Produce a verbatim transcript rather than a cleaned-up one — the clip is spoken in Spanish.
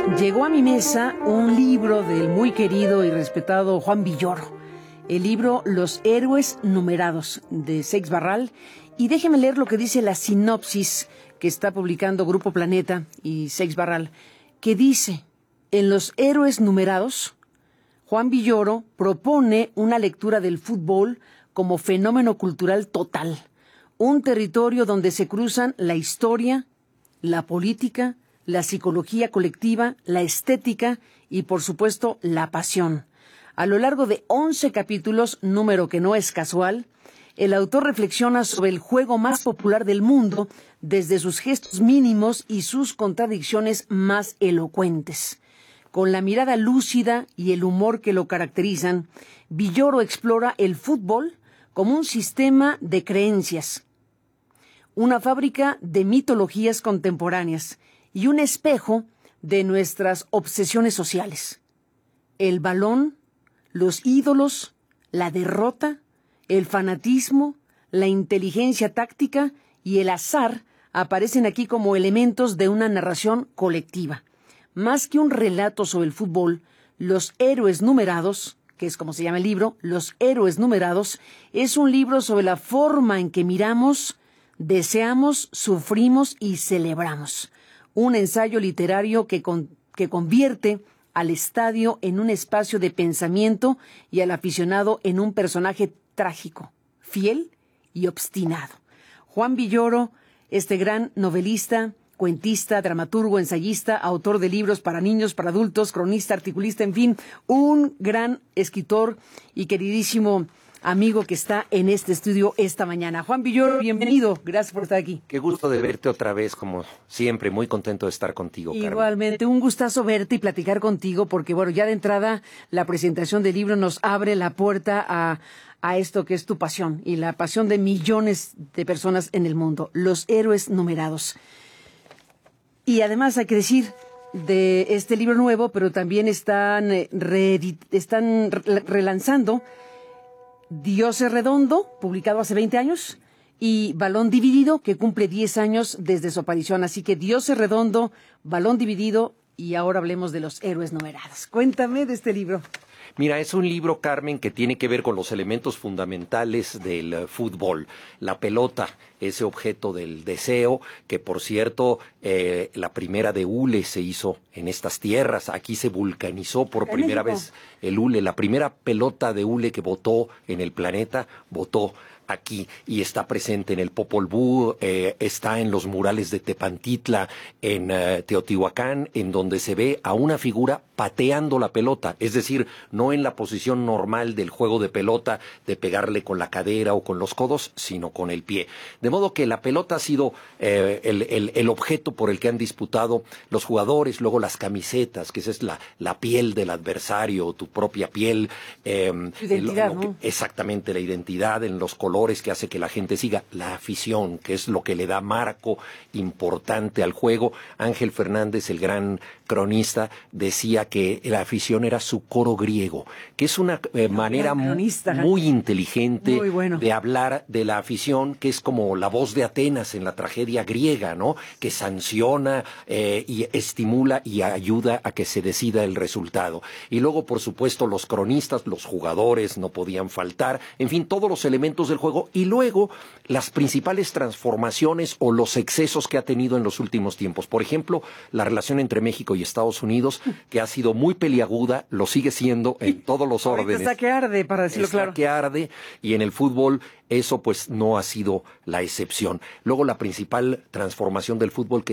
Llegó a mi mesa un libro del muy querido y respetado Juan Villoro, el libro Los héroes numerados, de Seix Barral, y déjeme leer lo que dice la sinopsis que está publicando Grupo Planeta y Seix Barral, que dice: en Los héroes numerados, Juan Villoro propone una lectura del fútbol como fenómeno cultural total, un territorio donde se cruzan la historia, la política, la psicología colectiva, la estética y, por supuesto, la pasión. A lo largo de once capítulos, número que no es casual, el autor reflexiona sobre el juego más popular del mundo desde sus gestos mínimos y sus contradicciones más elocuentes. Con la mirada lúcida y el humor que lo caracterizan, Villoro explora el fútbol como un sistema de creencias, una fábrica de mitologías contemporáneas y un espejo de nuestras obsesiones sociales. El balón, los ídolos, la derrota, el fanatismo, la inteligencia táctica y el azar aparecen aquí como elementos de una narración colectiva. Más que un relato sobre el fútbol, Los héroes numerados, que es como se llama el libro, Los héroes numerados, es un libro sobre la forma en que miramos, deseamos, sufrimos y celebramos. Un ensayo literario que, con, que convierte al estadio en un espacio de pensamiento y al aficionado en un personaje trágico, fiel y obstinado. Juan Villoro, este gran novelista, cuentista, dramaturgo, ensayista, autor de libros para niños, para adultos, cronista, articulista, en fin, un gran escritor y queridísimo amigo que está en este estudio esta mañana. Juan Villoro, bienvenido. Gracias por estar aquí. Qué gusto de verte otra vez, como siempre. Muy contento de estar contigo, Carmen. Igualmente, un gustazo verte y platicar contigo, porque, bueno, ya de entrada la presentación del libro nos abre la puerta a, a esto que es tu pasión y la pasión de millones de personas en el mundo, Los héroes numerados. Y además hay que decir de este libro nuevo, pero también están, re, están relanzando Dios es redondo, publicado hace veinte años, y Balón dividido, que cumple diez años desde su aparición. Así que Dios es redondo, Balón dividido, y ahora hablemos de Los héroes numerados. Cuéntame de este libro. Mira, es un libro, Carmen, que tiene que ver con los elementos fundamentales del uh, fútbol. La pelota, ese objeto del deseo, que por cierto, eh, la primera de hule se hizo en estas tierras. Aquí se vulcanizó por primera vez el hule. La primera pelota de hule que botó en el planeta, botó aquí y está presente en el Popol Vuh, eh, está en los murales de Tepantitla, en uh, Teotihuacán, en donde se ve a una figura pateando la pelota, es decir, no en la posición normal del juego de pelota, de pegarle con la cadera o con los codos, sino con el pie. De modo que la pelota ha sido eh, el, el, el objeto por el que han disputado los jugadores, luego las camisetas, que esa es la, la piel del adversario, tu propia piel. Eh, identidad, lo, lo que, ¿no? Exactamente, la identidad en los colores que hace que la gente siga, la afición, que es lo que le da marco importante al juego. Ángel Fernández, el gran cronista, decía que la afición era su coro griego, que es una eh, manera cronista, muy inteligente muy bueno. de hablar de la afición, que es como la voz de Atenas en la tragedia griega, ¿no? Que sanciona eh, y estimula y ayuda a que se decida el resultado. Y luego, por supuesto, los cronistas, los jugadores no podían faltar, en fin, todos los elementos del juego, y luego las principales transformaciones o los excesos que ha tenido en los últimos tiempos. Por ejemplo, la relación entre México y Estados Unidos, que ha sido muy peliaguda, lo sigue siendo en todos los órdenes. Está que arde, para decirlo está claro. que arde, y en el fútbol eso pues no ha sido la excepción. Luego la principal transformación del fútbol que